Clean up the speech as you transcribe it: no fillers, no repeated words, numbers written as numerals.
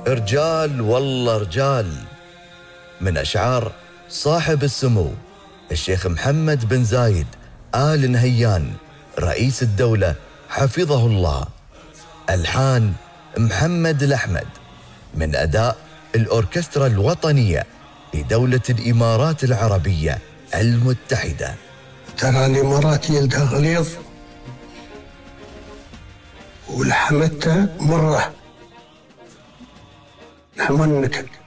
رجال والله رجال، من أشعار صاحب السمو الشيخ محمد بن زايد آل نهيان رئيس الدولة حفظه الله. ألحان محمد الأحمد، من أداء الأوركسترا الوطنية لدولة الإمارات العربية المتحدة. ترى الإمارات يلدها غليظ ولحمتها مرة، لحم النكد.